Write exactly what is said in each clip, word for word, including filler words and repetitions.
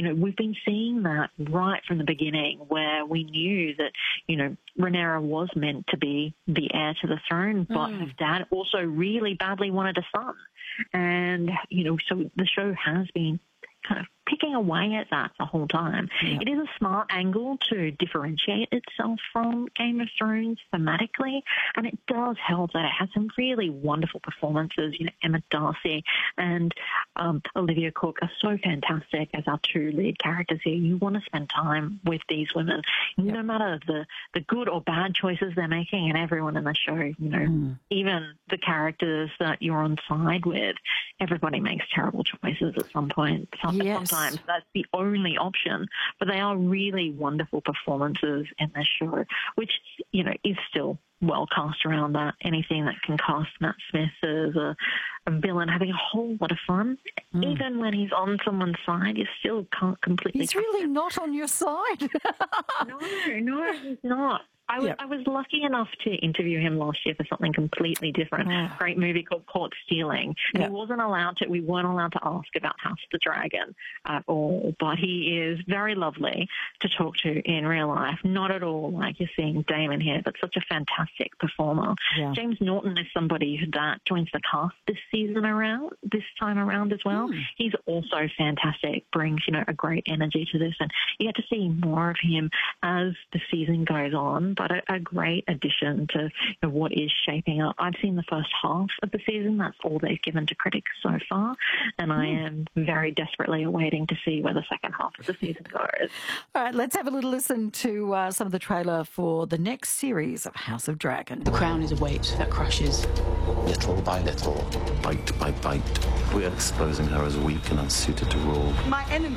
you know, we've been seeing that right from the beginning, where we knew that, you know, Rhaenyra was meant to be the heir to the throne, but Mm. her dad also really badly wanted a son. And, you know, so the show has been kind of picking away at that the whole time. Yeah. It is a smart angle to differentiate itself from Game of Thrones thematically, and it does help that it has some really wonderful performances. You know, Emma Darcy and um, Olivia Cooke are so fantastic as our two lead characters here. You want to spend time with these women, Yep. no matter the, the good or bad choices they're making, and everyone in the show, you know, Mm. even the characters that you're on side with, everybody makes terrible choices at some point. Some, Yes. Sometimes that's the only option, but they are really wonderful performances in this show, which, you know, is still well cast around that. Anything that can cast Matt Smith as a, a villain having a whole lot of fun. Mm. Even when he's on someone's side, you still can't completely He's trust really him. not on your side. No, no, he's not. I was, Yep. I was lucky enough to interview him last year for something completely different. Oh. Great movie called Caught Stealing. And Yep. he wasn't allowed to, we weren't allowed to ask about House of the Dragon at all. But he is very lovely to talk to in real life. Not at all like you're seeing Damon here, but such a fantastic performer. Yeah. James Norton is somebody that joins the cast this season around, this time around as well. Mm. He's also fantastic, brings, you know, a great energy to this. And you get to see more of him as the season goes on. But a, a great addition to, you know, what is shaping up. I've seen the first half of the season. That's all they've given to critics so far. And I am very desperately awaiting to see where the second half of the season goes. All right, let's have a little listen to uh, some of the trailer for the next series of House of Dragon. The crown is a weight that crushes. Little by little, bite by bite, we are exposing her as weak and unsuited to rule. My enemies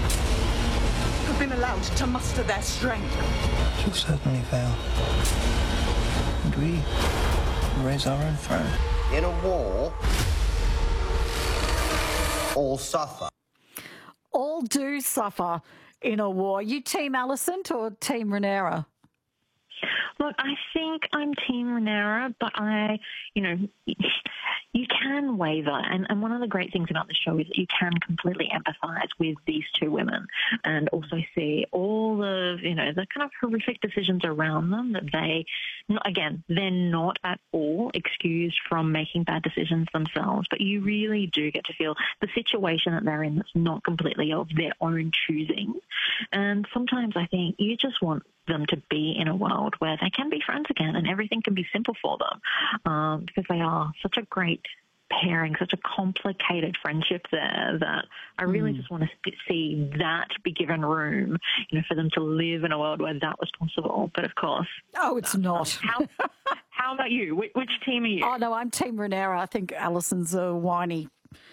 have been allowed to muster their strength. She'll certainly fail. And we raise our own throne. In a war, all suffer. All do suffer in a war. You Team Alicent or Team Rhaenyra? Look, I think I'm Team Rhaenyra, but I, you know, you can waver. And, and one of the great things about the show is that you can completely empathise with these two women and also see all the, you know, the kind of horrific decisions around them that they, again, they're not at all excused from making bad decisions themselves, but you really do get to feel the situation that they're in that's not completely of their own choosing. And sometimes I think you just want them to be in a world where they can be friends again and everything can be simple for them, um, because they are such a great pairing, such a complicated friendship there that I really mm. just want to see that be given room, you know, for them to live in a world where that was possible. But of course, oh, it's not. How, how about you? Which, which team are you? Oh no, I'm Team Rhaenyra. I think Alison's a whiny.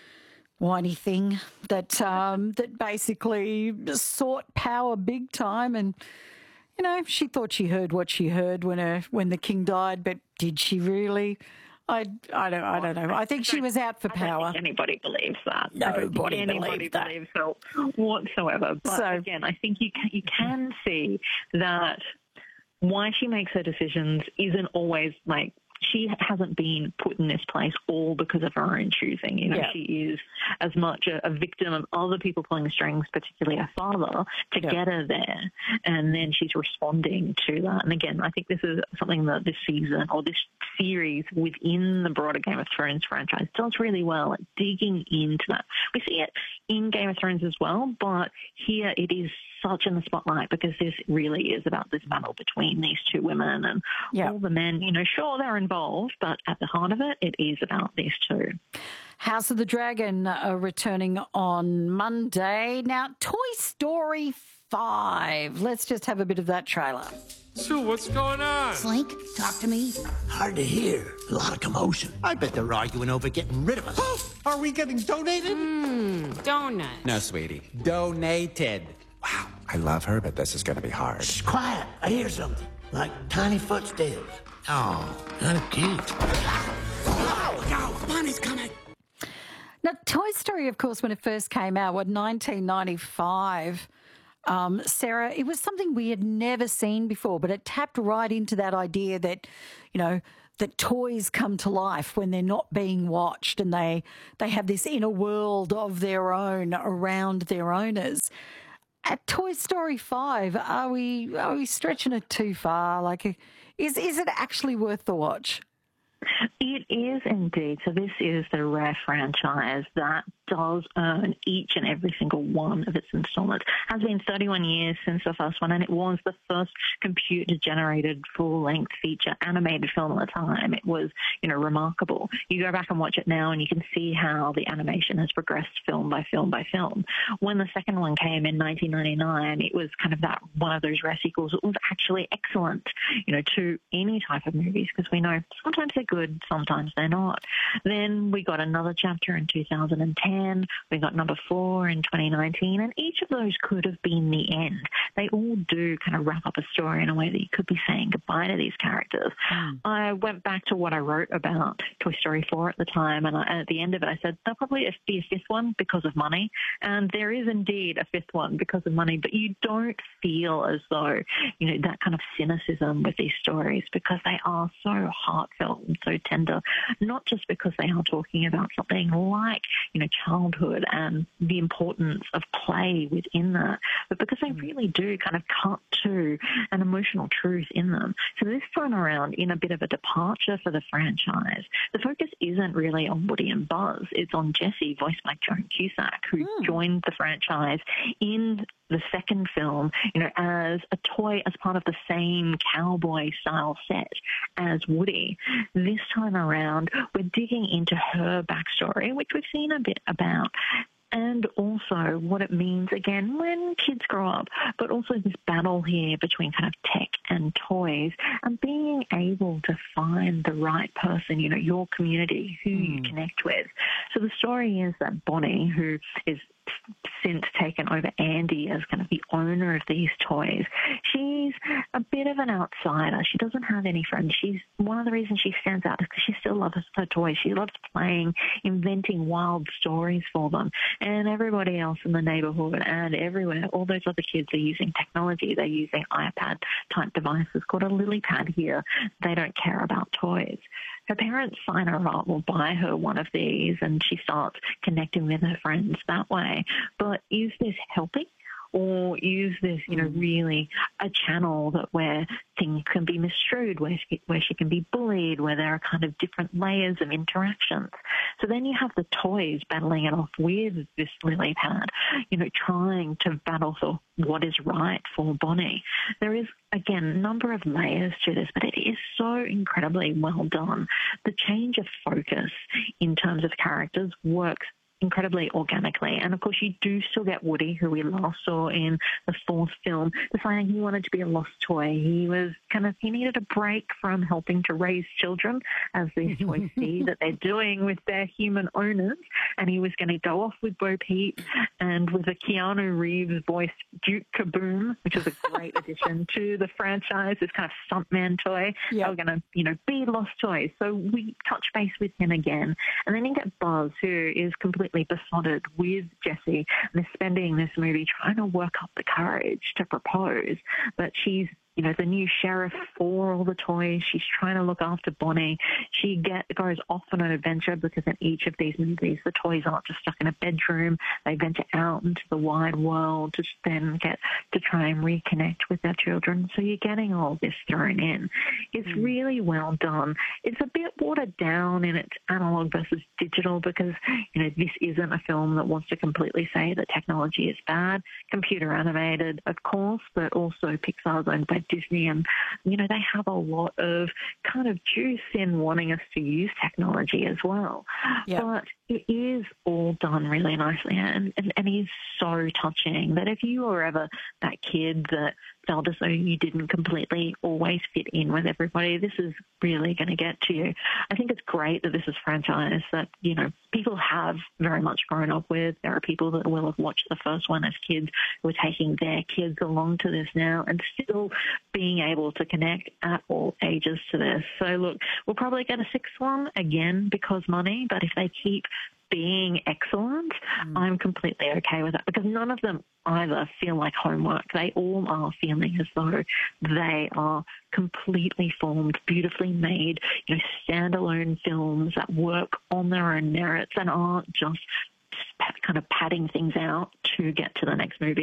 whiny thing that um, that basically sought power big time, and you know she thought she heard what she heard when her when the king died, but did she really? I, I don't I don't know. I think she was out for I don't power. think anybody believes that. Nobody anybody believes that. believes so whatsoever. But So- again, I think you can, you can see that why she makes her decisions isn't always like. She hasn't been put in this place all because of her own choosing. You know, Yeah. she is as much a, a victim of other people pulling the strings, particularly her father, to Yeah. get her there. And then she's responding to that. And again, I think this is something that this season or this series within the broader Game of Thrones franchise does really well at digging into that. We see it in Game of Thrones as well, but here it is such in the spotlight because this really is about this battle between these two women and Yeah. all the men, you know, sure, they're involved, but at the heart of it, it is about these two. House of the Dragon uh, returning on Monday. Now, Toy Story five. Let's just have a bit of that trailer. Sue, what's going on? Slink, talk to me. Hard to hear. A lot of commotion. I bet they're arguing over getting rid of us. Oh, are we getting donated? Mmm, donut. No, sweetie. Donated. Wow, I love her, but this is going to be hard. Shh, quiet. I hear something. Like tiny footsteps. Oh, kind of cute. Oh, look out. Bonnie's coming. Now, Toy Story, of course, when it first came out, what, nineteen ninety-five, um, Sarah, it was something we had never seen before, but it tapped right into that idea that, you know, that toys come to life when they're not being watched, and they they have this inner world of their own around their owners. At Toy Story five, are we are we stretching it too far? Like, is is it actually worth the watch? It is indeed. So this is the rare franchise that does earn each and every single one of its installments. It has been thirty-one years since the first one, and it was the first computer-generated full-length feature animated film at the time. It was, you know, remarkable. You go back and watch it now, and you can see how the animation has progressed film by film by film. When the second one came in nineteen ninety-nine, it was kind of that one of those rare sequels that was actually excellent, you know, to any type of movies, because we know sometimes they're good, sometimes they're not. Then we got another chapter in two thousand ten. We got number four in twenty nineteen, and each of those could have been the end. They all do kind of wrap up a story in a way that you could be saying goodbye to these characters. Mm. I went back to what I wrote about Toy Story four at the time, and I, at the end of it I said there'll probably be a fifth one because of money, and there is indeed a fifth one because of money, but you don't feel as though, you know, that kind of cynicism with these stories, because they are so heartfelt and so tender, not just because they are talking about something like, you know, childhood and the importance of play within that, but because they really do kind of cut to an emotional truth in them. So this time around, in a bit of a departure for the franchise, the focus isn't really on Woody and Buzz. It's on Jessie, voiced by Joan Cusack, who mm. joined the franchise in the second film, you know, as a toy, as part of the same cowboy-style set as Woody. This time around, we're digging into her backstory, which we've seen a bit about, and also what it means, again, when kids grow up, but also this battle here between kind of tech and toys, and being able to find the right person, you know, your community, who mm. you connect with. So the story is that Bonnie, who is since taken over Andy as kind of the owner of these toys, she's a bit of an outsider. She doesn't have any friends. She's one of the reasons she stands out is because she still loves her toys. She loves playing, inventing wild stories for them. And everybody else in the neighborhood and everywhere, all those other kids are using technology. They're using iPad-type devices called a lily pad here. They don't care about toys. Her parents sign her up or buy her one of these, and she starts connecting with her friends that way. But is this helping? Or is this, you know, really a channel that where things can be misconstrued, where she, where she can be bullied, where there are kind of different layers of interactions? So then you have the toys battling it off with this lily pad, you know, trying to battle for what is right for Bonnie. There is, again, a number of layers to this, but it is so incredibly well done. The change of focus in terms of characters works incredibly organically. And of course you do still get Woody, who we last saw in the fourth film, deciding he wanted to be a lost toy. He was kind of, he needed a break from helping to raise children, as these toys see that they're doing with their human owners, and he was going to go off with Bo Peep and with a Keanu Reeves voiced Duke Kaboom, which is a great addition to the franchise, this kind of stuntman toy. Yep. They were going to, you know, be lost toys. So we touch base with him again. And then you get Buzz, who is completely besotted with Jessie and is spending this movie trying to work up the courage to propose, but she's, you know, the new sheriff for all the toys. She's trying to look after Bonnie. She get, goes off on an adventure because in each of these movies, the toys aren't just stuck in a bedroom. They venture out into the wide world to then get to try and reconnect with their children. So you're getting all this thrown in. It's mm. really well done. It's a bit watered down in its analog versus digital because, you know, this isn't a film that wants to completely say that technology is bad. Computer animated, of course, but also Pixar's owned by Disney, and you know they have a lot of kind of juice in wanting us to use technology as well. Yep. But it is all done really nicely, and, and, and is so touching that if you were ever that kid that felt as though you didn't completely always fit in with everybody, this is really going to get to you. I think it's great that this is a franchise that, you know, people have very much grown up with. There are people that will have watched the first one as kids who are taking their kids along to this now and still being able to connect at all ages to this. So look, we'll probably get a sixth one again because money, but if they keep being excellent, mm. I'm completely okay with that, because none of them either feel like homework. They all are feeling as though they are completely formed, beautifully made, you know, standalone films that work on their own merits and aren't just kind of padding things out to get to the next movie.